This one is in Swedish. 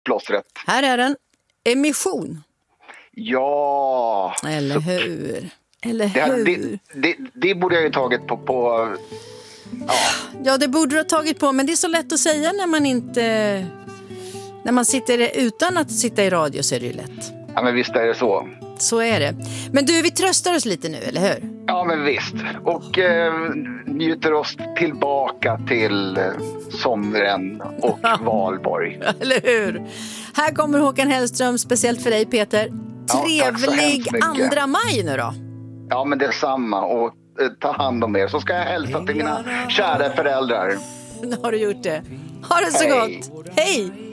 plåstret. Här är den. Emission. Ja. Eller hur? Eller Det, hur? det borde jag ju tagit på Ja, det borde du ha tagit på, men det är så lätt att säga när man sitter utan att sitta i radio, så är det ju lätt. Ja, men visst är det så. Så är det. Men du, vi tröstar oss lite nu, eller hur? Ja, men visst. Och njuter oss tillbaka till sommaren och Valborg. Eller hur? Här kommer Håkan Hellström, speciellt för dig, Peter. Trevlig 2 maj nu då. Ja, men det är samma. Och ta hand om er. Så ska jag hälsa till mina kära föräldrar. Nu har du gjort det. Ha det så gott. Hej!